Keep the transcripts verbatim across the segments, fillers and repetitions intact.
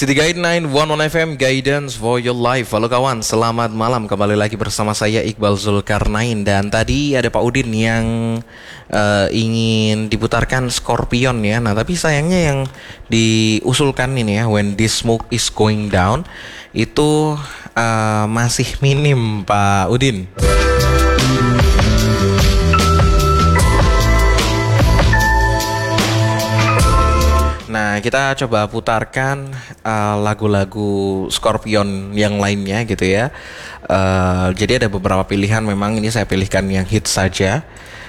City Guide sembilan satu satu F M, Guidance for your life. Halo kawan, selamat malam. Kembali lagi bersama saya Iqbal Zulkarnain. Dan tadi ada Pak Udin yang uh, ingin diputarkan Scorpion ya. Nah tapi sayangnya yang diusulkan ini ya, When This Smoke Is Going Down, itu uh, masih minim Pak Udin. Nah, kita coba putarkan uh, lagu-lagu Scorpion yang lainnya gitu ya. Uh, jadi ada beberapa pilihan, memang ini saya pilihkan yang hits saja.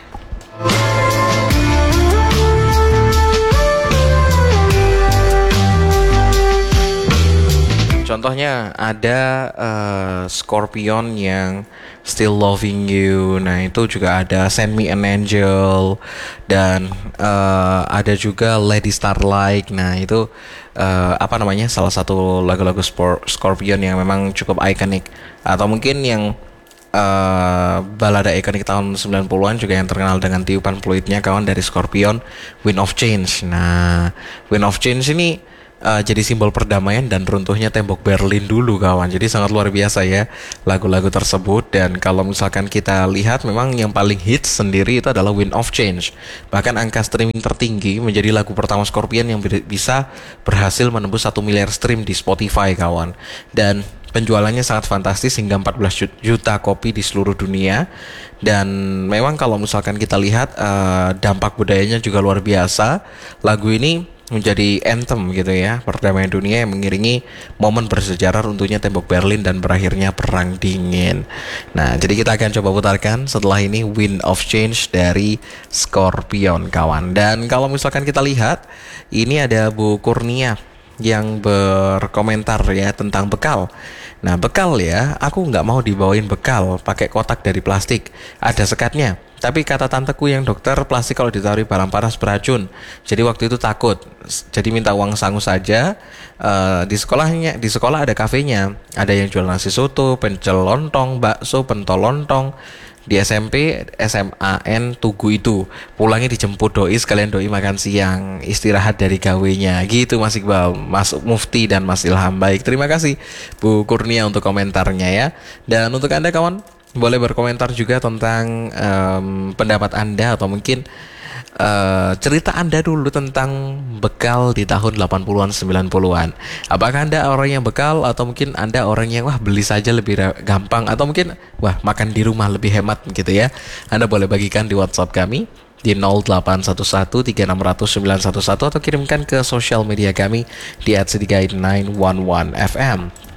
Contohnya ada uh, Scorpion yang Still Loving You. Nah itu juga ada Send Me an Angel. Dan uh, ada juga Lady Starlight. Nah itu uh, apa namanya, salah satu lagu-lagu Scorpion yang memang cukup ikonik. Atau mungkin yang uh, balada ikonik tahun sembilan puluhan juga yang terkenal dengan tiupan fluidnya kawan, dari Scorpion, Wind of Change. Nah Wind of Change ini Uh, jadi simbol perdamaian dan runtuhnya tembok Berlin dulu kawan. Jadi sangat luar biasa ya lagu-lagu tersebut. Dan kalau misalkan kita lihat, memang yang paling hits sendiri itu adalah Wind of Change. Bahkan angka streaming tertinggi, menjadi lagu pertama Scorpion yang bisa berhasil menembus satu miliar stream di Spotify kawan. Dan penjualannya sangat fantastis, hingga empat belas juta kopi di seluruh dunia. Dan memang kalau misalkan kita lihat uh, dampak budayanya juga luar biasa. Lagu ini menjadi anthem gitu ya, perdamaian dunia yang mengiringi momen bersejarah runtuhnya tembok Berlin dan berakhirnya Perang Dingin. Nah, jadi kita akan coba putarkan setelah ini Wind of Change dari Scorpion kawan. Dan kalau misalkan kita lihat, ini ada Bu Kurnia yang berkomentar ya tentang bekal. Nah bekal ya, aku nggak mau dibawain bekal pakai kotak dari plastik, ada sekatnya. Tapi kata tanteku yang dokter, plastik kalau ditaruh barang panas beracun. Jadi waktu itu takut, jadi minta uang sangu saja. uh, Di sekolahnya, di sekolah ada kafenya, ada yang jual nasi soto, pencel lontong, bakso, pentol lontong. Di S M P, S M A N Tugu itu pulangnya dijemput doi, sekalian doi makan siang, istirahat dari gawenya. Gitu Mas Iqbal, Mas Mufti dan Mas Ilham. Baik, terima kasih Bu Kurnia untuk komentarnya ya. Dan untuk Anda kawan, boleh berkomentar juga tentang um, pendapat Anda, atau mungkin uh, cerita Anda dulu tentang bekal di tahun delapan puluhan sembilan puluhan. Apakah Anda orang yang bekal, atau mungkin Anda orang yang wah beli saja lebih gampang, atau mungkin wah makan di rumah lebih hemat gitu ya. Anda boleh bagikan di WhatsApp kami di nol delapan satu satu tiga enam nol nol sembilan satu satu, atau kirimkan ke sosial media kami di at city guide sembilan satu satu F M.